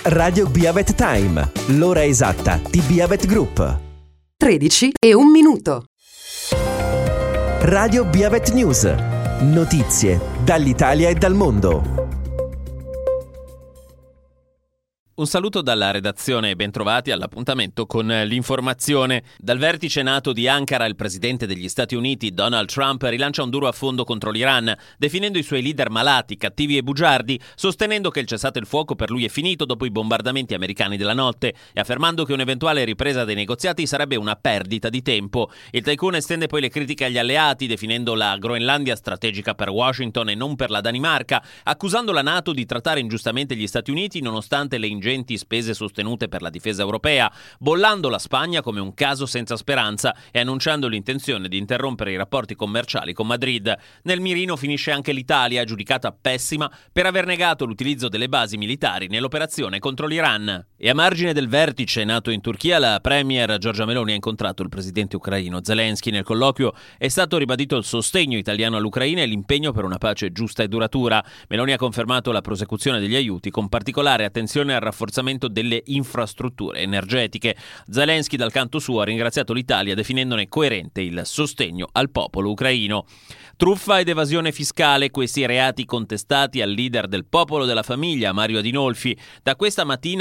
Radio Beavet Time, l'ora esatta di Beavet Group. 13:01. Radio Beavet News, notizie dall'Italia e dal mondo. Un saluto dalla redazione e bentrovati all'appuntamento con l'informazione. Dal vertice NATO di Ankara il presidente degli Stati Uniti, Donald Trump, rilancia un duro affondo contro l'Iran, definendo i suoi leader malati, cattivi e bugiardi, sostenendo che il cessate il fuoco per lui è finito dopo i bombardamenti americani della notte e affermando che un'eventuale ripresa dei negoziati sarebbe una perdita di tempo. Il tycoon estende poi le critiche agli alleati, definendo la Groenlandia strategica per Washington e non per la Danimarca, accusando la NATO di trattare ingiustamente gli Stati Uniti nonostante le ingenti spese sostenute per la difesa europea, bollando la Spagna come un caso senza speranza e annunciando l'intenzione di interrompere i rapporti commerciali con Madrid. Nel mirino finisce anche l'Italia, giudicata pessima per aver negato l'utilizzo delle basi militari nell'operazione contro l'Iran. E a margine del vertice nato in Turchia, la premier Giorgia Meloni ha incontrato il presidente ucraino Zelensky. Nel colloquio è stato ribadito il sostegno italiano all'Ucraina e l'impegno per una pace giusta e duratura. Meloni ha confermato la prosecuzione degli aiuti, con particolare attenzione al rafforzamento delle infrastrutture energetiche. Zelensky, dal canto suo, ha ringraziato l'Italia definendone coerente il sostegno al popolo ucraino. Truffa ed evasione fiscale, questi reati contestati al leader del Popolo della Famiglia, Mario Adinolfi. Da questa mattina